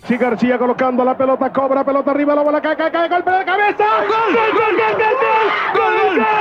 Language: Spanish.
Sí, García colocando la pelota, cobra pelota arriba, la bola cae, golpe de cabeza. ¡Gol! ¡Gol! ¡Gol! ¡Gol! ¡Gol! ¡Gol!